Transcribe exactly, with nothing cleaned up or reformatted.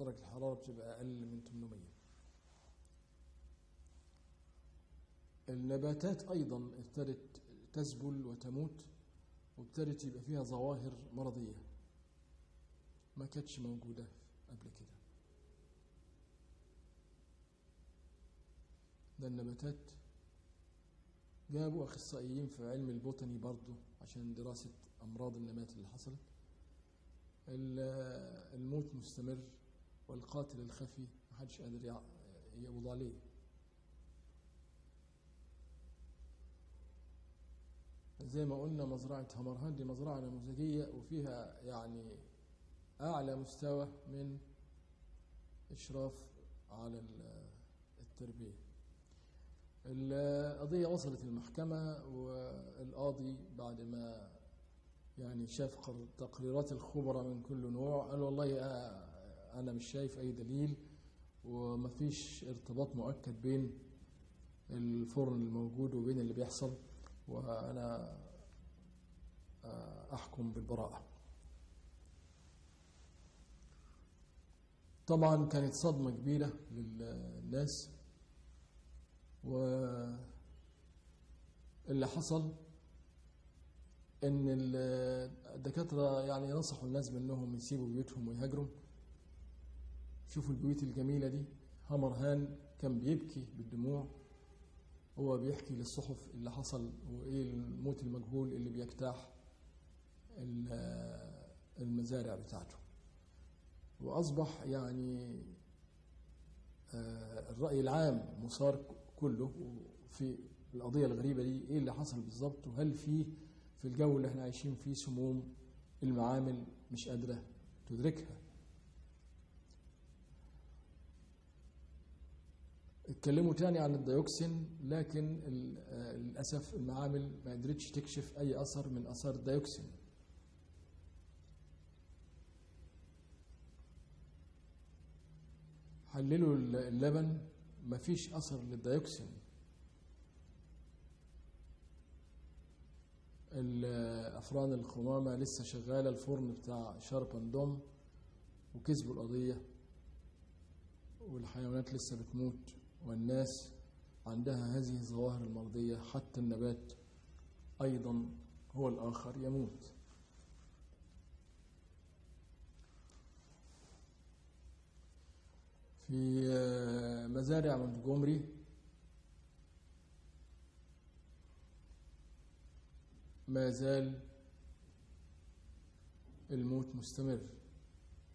درجة الحرارة بتبقى أقل من ثمانمائة. النباتات أيضا ابتدت تذبل وتموت، وابتدت يبقى فيها ظواهر مرضية ما كانتش موجودة قبل كده. ده النباتات جابوا أخصائيين في علم البوتاني برضو عشان دراسة أمراض النبات اللي حصلت. الموت مستمر، والقاتل الخفي محدش قادر يقبض عليه. زي ما قلنا مزرعة همرهان دي مزرعة نموذجية، وفيها يعني أعلى مستوى من إشراف على التربية. القضية وصلت المحكمة، والقاضي بعد ما يعني شاف تقريرات الخبراء من كل نوع قال والله أنا مش شايف أي دليل، ومفيش ارتباط مؤكد بين الفرن الموجود وبين اللي بيحصل، وأنا أحكم بالبراءة. طبعا كانت صدمة كبيرة للناس، واللي حصل ان الدكاترة يعني نصحوا الناس بانهم يسيبوا بيوتهم ويهاجروا. شوفوا البيوت الجميلة دي. همرهان كان بيبكي بالدموع، هو بيحكي للصحف اللي حصل وايه الموت المجهول اللي بيجتاح المزارع بتاعته. واصبح يعني الرأي العام مثار كله في القضية الغريبة دي، ايه اللي حصل بالظبط، وهل في في الجو اللي احنا عايشين فيه سموم المعامل مش قادرة تدركها. اتكلموا تاني عن الديوكسين، لكن للأسف المعامل ما قدرتش تكشف أي أثر من أثار الديوكسين. حللوا اللبن ما فيش أثر للديوكسين. الأفران القمامة لسه شغالة، الفرن بتاع شاربندوم، وكسبوا القضية، والحيوانات لسه بتموت، والناس عندها هذه الظواهر المرضية. حتى النبات أيضا هو الآخر يموت. في مزارع مونتجومري ما زال الموت مستمر.